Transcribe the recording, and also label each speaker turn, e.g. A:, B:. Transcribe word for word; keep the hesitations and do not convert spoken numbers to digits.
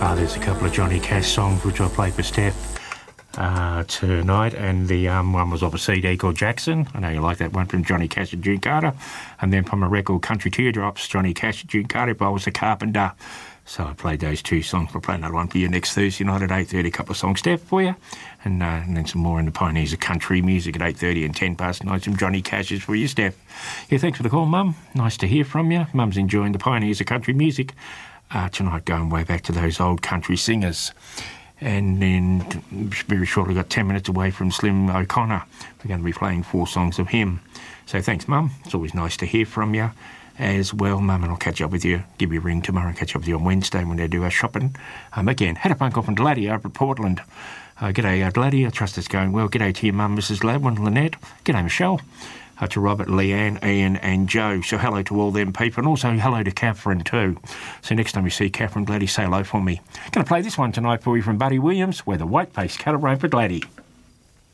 A: Uh, there's a couple of Johnny Cash songs which I played for Steph uh, tonight, and the um, one was off a C D called Jackson. I know you like that one, from Johnny Cash and June Carter, and then from a record Country Teardrops, Johnny Cash and June Carter, if I was a carpenter. So I played those two songs. We'll play another one for you next Thursday night at eight thirty, a couple of songs, Steph, for you. And, uh, and then some more in the Pioneers of Country music at eight thirty and ten past nine, some Johnny Cashes for you, Steph. Yeah, thanks for the call, Mum. Nice to hear from you. Mum's enjoying the Pioneers of Country music uh, tonight, going way back to those old country singers. And then very shortly, got ten minutes away from Slim O'Connor. We're going to be playing four songs of him. So thanks, Mum. It's always nice to hear from you as well, Mum, and I'll catch up with you, give you a ring tomorrow, and catch up with you on Wednesday when they do our shopping. Um, again, had a phone call from Gladdy over at Portland. Uh, g'day, uh, Gladdy, I trust it's going well. G'day to your mum, Missus Gladwin, Lynette. G'day, Michelle. Uh, to Robert, Leanne, Ian and Joe. So hello to all them people, and also hello to Catherine too. So next time you see Catherine, Gladdy, say hello for me. Going to play this one tonight for you from Buddy Williams, Where the White Faced Cattle Roam for Gladdy.